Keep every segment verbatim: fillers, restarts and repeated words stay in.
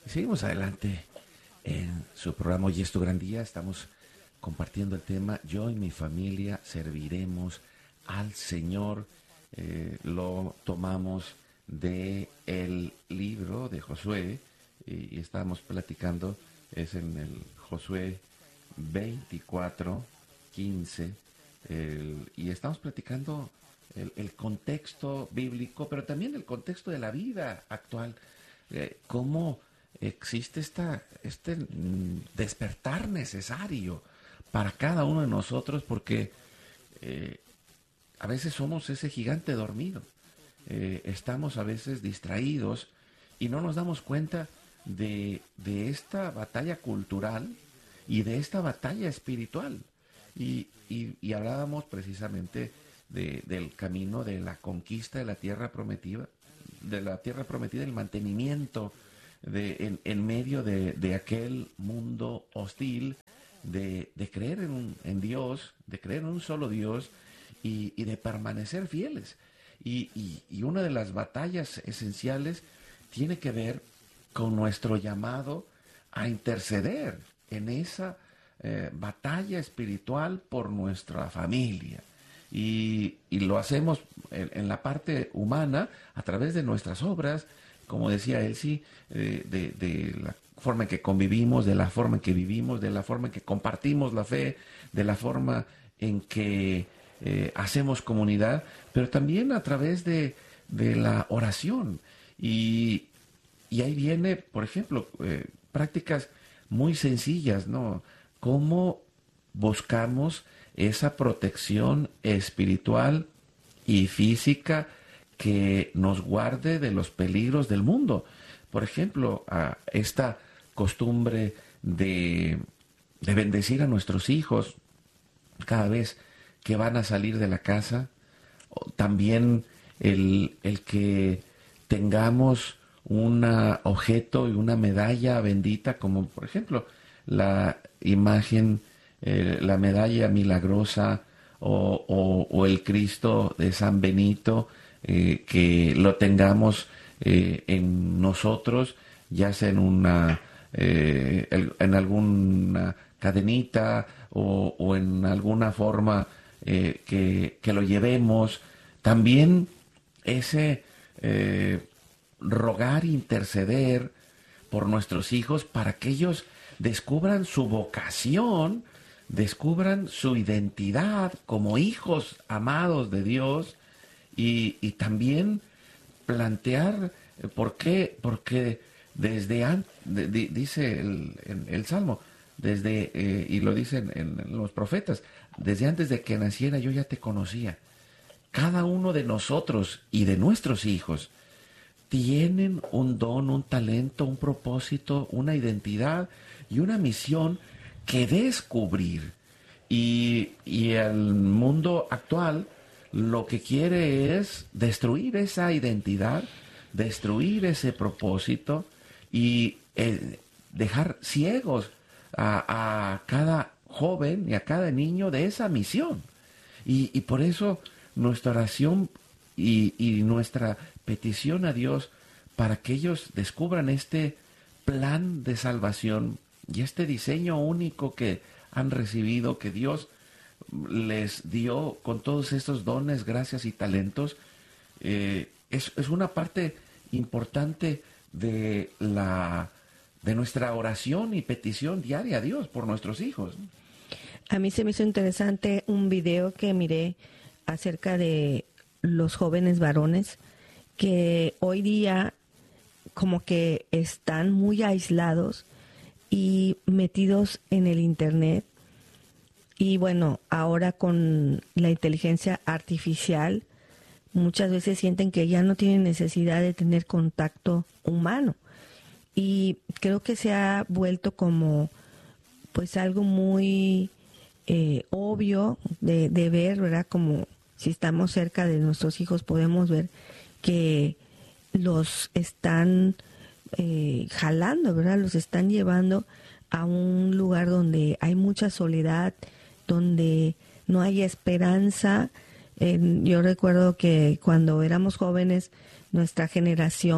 Seguimos adelante en su programa Hoy es tu gran día. Estamos compartiendo el tema Yo y mi familia serviremos al Señor. Eh, lo tomamos de el libro de Josué y, y estamos platicando, es en el Josué veinticuatro, quince, el, y estamos platicando el, el contexto bíblico, pero también el contexto de la vida actual. Eh, cómo existe esta, este mm, despertar necesario para cada uno de nosotros, porque eh, a veces somos ese gigante dormido. Eh, estamos a veces distraídos y no nos damos cuenta de, de esta batalla cultural y de esta batalla espiritual. Y, y, y hablábamos precisamente de, del camino de la conquista de la tierra prometida, de la tierra prometida, el mantenimiento de, en, en medio de, de aquel mundo hostil, de, de creer en, un, en Dios, de creer en un solo Dios y, y de permanecer fieles. Y, y, y una de las batallas esenciales tiene que ver con nuestro llamado a interceder en esa eh, batalla espiritual por nuestra familia. Y, y lo hacemos en, en la parte humana a través de nuestras obras, como decía Elsie, eh, de, de la forma en que convivimos, de la forma en que vivimos, de la forma en que compartimos la fe, de la forma en que eh, hacemos comunidad, pero también a través de, de la oración. Y, y ahí viene, por ejemplo, eh, prácticas muy sencillas, ¿no? Cómo buscamos esa protección espiritual y física que nos guarde de los peligros del mundo. Por ejemplo, a esta costumbre de, de bendecir a nuestros hijos cada vez que van a salir de la casa. También el, el que tengamos un objeto y una medalla bendita, como por ejemplo la imagen, eh, la medalla milagrosa o, o, o el Cristo de San Benito, eh, que lo tengamos eh, en nosotros, ya sea en una eh, el, en alguna cadenita o, o en alguna forma eh, que, que lo llevemos. También ese eh, rogar, interceder por nuestros hijos para que ellos descubran su vocación, descubran su identidad como hijos amados de Dios y, y también plantear por qué, porque desde antes, de, de, dice el, el, el Salmo, desde, eh, y lo dicen en, en los profetas, desde antes de que naciera yo ya te conocía. Cada uno de nosotros y de nuestros hijos tienen un don, un talento, un propósito, una identidad y una misión que descubrir. Y, y el mundo actual lo que quiere es destruir esa identidad, destruir ese propósito y eh, dejar ciegos a, a cada joven y a cada niño de esa misión. Y, y por eso nuestra oración y, y nuestra petición a Dios para que ellos descubran este plan de salvación y este diseño único que han recibido, que Dios les dio con todos estos dones, gracias y talentos, eh, es, es una parte importante de la de nuestra oración y petición diaria a Dios por nuestros hijos. A mí se me hizo interesante un video que miré acerca de los jóvenes varones que hoy día como que están muy aislados y metidos en el internet. Y bueno, ahora con la inteligencia artificial, muchas veces sienten que ya no tienen necesidad de tener contacto humano. Y creo que se ha vuelto como pues algo muy eh, obvio de, de ver, ¿verdad? Como si estamos cerca de nuestros hijos podemos ver que los están eh, jalando, ¿verdad? Los están llevando a un lugar donde hay mucha soledad, donde no hay esperanza. Eh, yo recuerdo que cuando éramos jóvenes, nuestra generación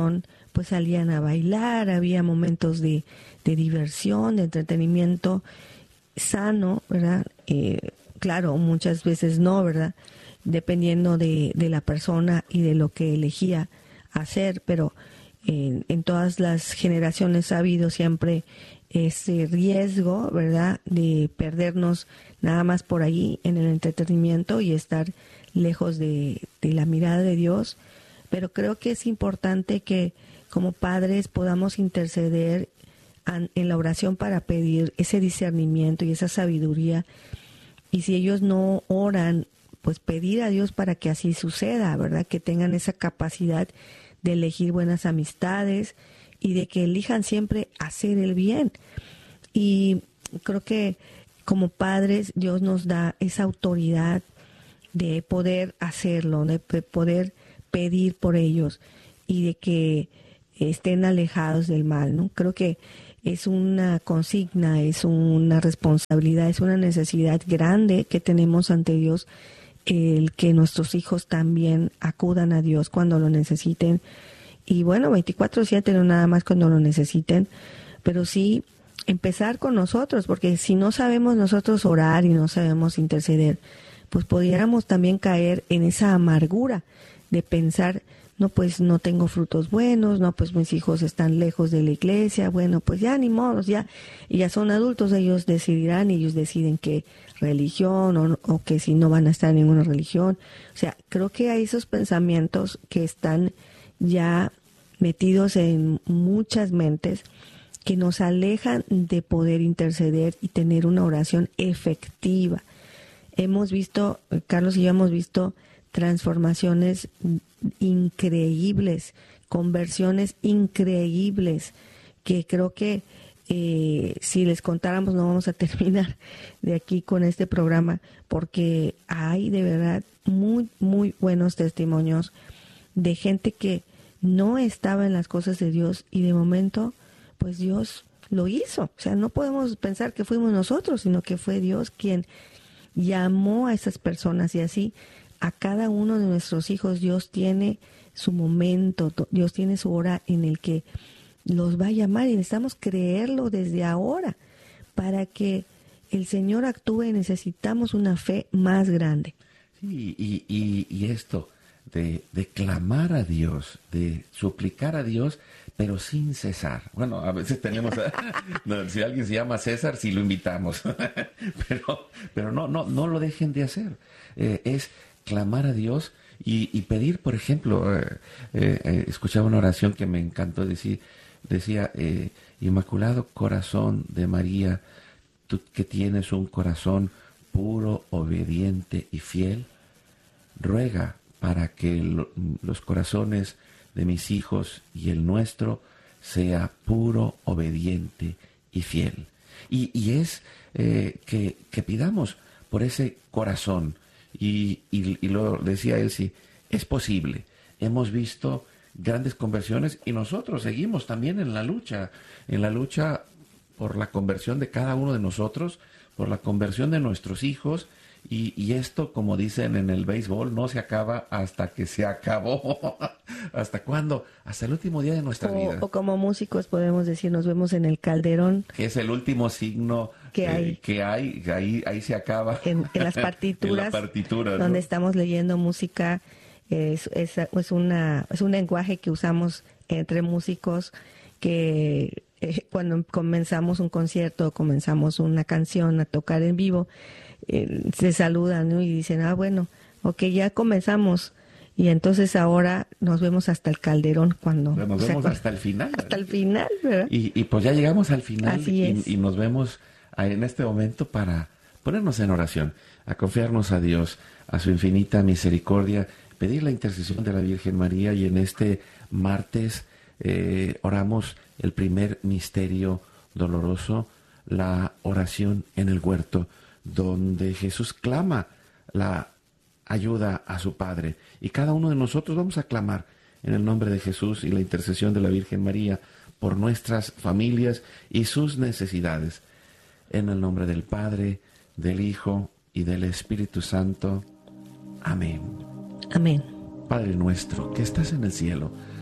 pues salían a bailar, había momentos de, de diversión, de entretenimiento sano, ¿verdad? Eh, claro, muchas veces no, ¿verdad? Dependiendo de, de la persona y de lo que elegía hacer, pero en, en todas las generaciones ha habido siempre ese riesgo, ¿verdad?, de perdernos nada más por ahí en el entretenimiento y estar lejos de, de la mirada de Dios. Pero creo que es importante que como padres podamos interceder an, en la oración para pedir ese discernimiento y esa sabiduría. Y si ellos no oran, pues pedir a Dios para que así suceda, ¿verdad? Que tengan esa capacidad de elegir buenas amistades y de que elijan siempre hacer el bien. Y creo que como padres Dios nos da esa autoridad de poder hacerlo, de poder pedir por ellos y de que estén alejados del mal, ¿no? Creo que es una consigna, es una responsabilidad, es una necesidad grande que tenemos ante Dios, el que nuestros hijos también acudan a Dios cuando lo necesiten. Y bueno, veinticuatro siete, no nada más cuando lo necesiten, pero sí empezar con nosotros, porque si no sabemos nosotros orar y no sabemos interceder, pues pudiéramos también caer en esa amargura de pensar, no, pues no tengo frutos buenos, no, pues mis hijos están lejos de la iglesia, bueno, pues ya ni modos, ya, ya son adultos, ellos decidirán, ellos deciden qué religión o, o que si no van a estar en ninguna religión. O sea, creo que hay esos pensamientos que están ya metidos en muchas mentes que nos alejan de poder interceder y tener una oración efectiva. Hemos visto, Carlos y yo hemos visto transformaciones increíbles, conversiones increíbles, que creo que eh, si les contáramos no vamos a terminar de aquí con este programa, porque hay de verdad muy, muy buenos testimonios de gente que no estaba en las cosas de Dios y de momento, pues Dios lo hizo. O sea, no podemos pensar que fuimos nosotros, sino que fue Dios quien llamó a esas personas, y así a cada uno de nuestros hijos Dios tiene su momento, Dios tiene su hora en el que los va a llamar, y necesitamos creerlo desde ahora para que el Señor actúe. Necesitamos una fe más grande. Sí, y, y, y esto de, de clamar a Dios, de suplicar a Dios, pero sin cesar. Bueno, a veces tenemos, no, si alguien se llama César, sí lo invitamos, pero, pero no, no, no lo dejen de hacer. Eh, es clamar a Dios y, y pedir, por ejemplo, eh, eh, escuchaba una oración que me encantó decir, decía, eh, Inmaculado Corazón de María, tú que tienes un corazón puro, obediente y fiel, ruega para que lo, los corazones de mis hijos y el nuestro sea puro, obediente y fiel. Y, y es eh, que, que pidamos por ese corazón. Y, y, y lo decía él, sí, es posible. Hemos visto grandes conversiones y nosotros seguimos también en la lucha, en la lucha por la conversión de cada uno de nosotros, por la conversión de nuestros hijos. Y, y esto, como dicen en el béisbol, no se acaba hasta que se acabó. ¿Hasta cuándo? Hasta el último día de nuestra o, vida. O como músicos podemos decir, nos vemos en el calderón. Que es el último signo que eh, hay. Que hay, ahí, ahí se acaba. En, en las partituras. En la partitura, donde ¿no? estamos leyendo música. Es, es, es, una, es un lenguaje que usamos entre músicos que eh, cuando comenzamos un concierto, comenzamos una canción a tocar en vivo, eh, se saludan, ¿no? Y dicen, ah, bueno, ok, ya comenzamos. Y entonces ahora nos vemos hasta el calderón cuando... Pero nos o sea, vemos cuando, hasta el final. Hasta el final, ¿verdad? Y, y pues ya llegamos al final. Así es. Y, y nos vemos en este momento para ponernos en oración, a confiarnos a Dios, a su infinita misericordia, pedir la intercesión de la Virgen María. Y en este martes eh, oramos el primer misterio doloroso, la oración en el huerto, donde Jesús clama la ayuda a su Padre. Y cada uno de nosotros vamos a clamar en el nombre de Jesús y la intercesión de la Virgen María por nuestras familias y sus necesidades. En el nombre del Padre, del Hijo y del Espíritu Santo. Amén. Amén. Padre nuestro, que estás en el cielo,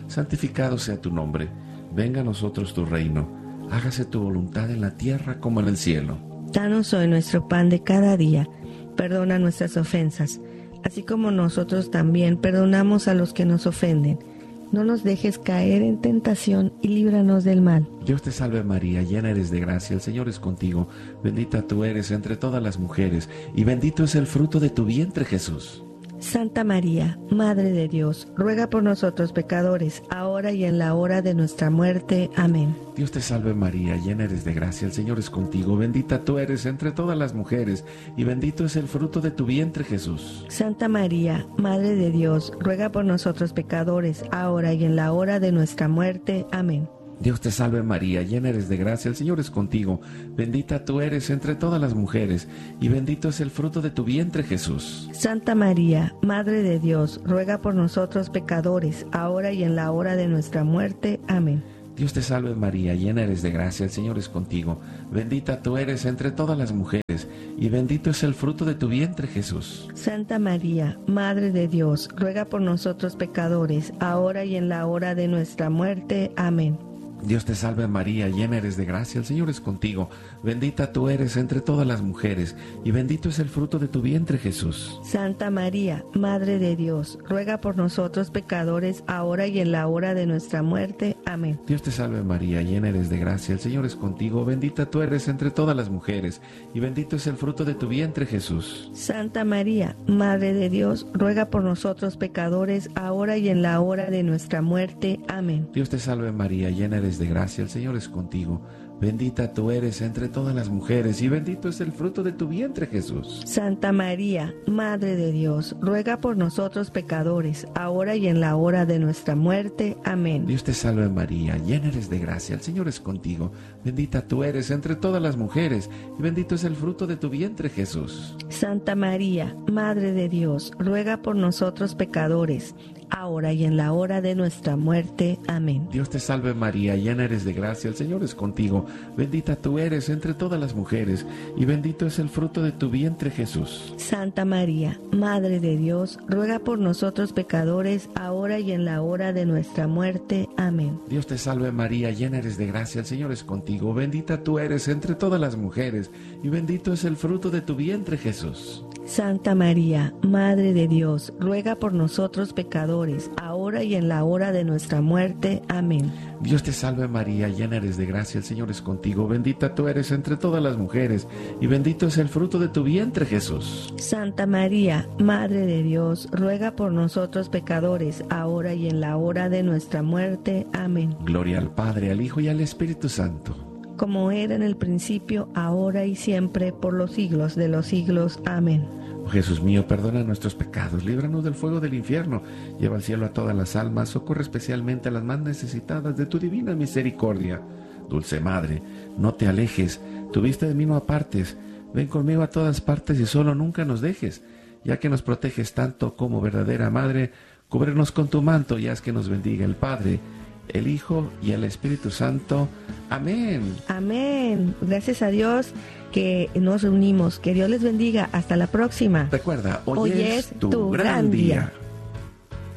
santificado sea tu nombre. Venga a nosotros tu reino. Hágase tu voluntad en la tierra como en el cielo. Danos hoy nuestro pan de cada día. Perdona nuestras ofensas, así como nosotros también perdonamos a los que nos ofenden. No nos dejes caer en tentación y líbranos del mal. Dios te salve María, llena eres de gracia, el Señor es contigo. Bendita tú eres entre todas las mujeres, y bendito es el fruto de tu vientre, Jesús. Santa María, Madre de Dios, ruega por nosotros pecadores, ahora y en la hora de nuestra muerte. Amén. Dios te salve María, llena eres de gracia, el Señor es contigo. Bendita tú eres entre todas las mujeres, y bendito es el fruto de tu vientre, Jesús. Santa María, Madre de Dios, ruega por nosotros pecadores, ahora y en la hora de nuestra muerte. Amén. Dios te salve María, llena eres de gracia, el Señor es contigo. Bendita tú eres entre todas las mujeres, y bendito es el fruto de tu vientre, Jesús. Santa María, Madre de Dios, ruega por nosotros pecadores, ahora y en la hora de nuestra muerte. Amén. Dios te salve María, llena eres de gracia, el Señor es contigo. Bendita tú eres entre todas las mujeres, y bendito es el fruto de tu vientre, Jesús. Santa María, Madre de Dios, ruega por nosotros pecadores, ahora y en la hora de nuestra muerte. Amén. Dios te salve María, llena eres de gracia, el Señor es contigo. Bendita tú eres entre todas las mujeres, y bendito es el fruto de tu vientre, Jesús. Santa María, Madre de Dios, ruega por nosotros pecadores, ahora y en la hora de nuestra muerte. Amén. Dios te salve María, llena eres de gracia, el Señor es contigo. Bendita tú eres entre todas las mujeres, y bendito es el fruto de tu vientre, Jesús. Santa María, Madre de Dios, ruega por nosotros pecadores, ahora y en la hora de nuestra muerte. Amén. Dios te salve María, llena eres de gracia, el Señor es contigo. Bendita tú eres entre todas las mujeres, y bendito es el fruto de tu vientre, Jesús. Santa María, Madre de Dios, ruega por nosotros pecadores, ahora y en la hora de nuestra muerte. Amén. Dios te salve María, llena eres de gracia, el Señor es contigo. Bendita tú eres entre todas las mujeres, y bendito es el fruto de tu vientre, Jesús. Santa María, Madre de Dios, ruega por nosotros pecadores, ahora y en la hora de nuestra muerte. Amén. Dios te salve María, llena eres de gracia, el Señor es contigo. Bendita tú eres entre todas las mujeres, y bendito es el fruto de tu vientre, Jesús. Santa María, Madre de Dios, ruega por nosotros pecadores, ahora y en la hora de nuestra muerte. Amén. Dios te salve María, llena eres de gracia, el Señor es contigo. Bendita tú eres entre todas las mujeres, y bendito es el fruto de tu vientre, Jesús. Santa María, Madre de Dios, ruega por nosotros pecadores, ahora y en la hora de nuestra muerte. Amén. Dios te salve María, llena eres de gracia, el Señor es contigo. Bendita tú eres entre todas las mujeres, y bendito es el fruto de tu vientre, Jesús. Santa María, Madre de Dios, ruega por nosotros pecadores, ahora y en la hora de nuestra muerte. Amén. Gloria al Padre, al Hijo y al Espíritu Santo. Como era en el principio, ahora y siempre, por los siglos de los siglos. Amén. Oh Jesús mío, perdona nuestros pecados, líbranos del fuego del infierno, lleva al cielo a todas las almas, socorre especialmente a las más necesitadas de tu divina misericordia. Dulce Madre, no te alejes, tu vista de mí no apartes, ven conmigo a todas partes y solo nunca nos dejes, ya que nos proteges tanto como verdadera Madre, cúbrenos con tu manto y haz que nos bendiga el Padre, el Hijo y el Espíritu Santo. Amén. Amén. Gracias a Dios que nos reunimos. Que Dios les bendiga. Hasta la próxima. Recuerda, hoy, Hoy es es tu, tu gran gran día. día.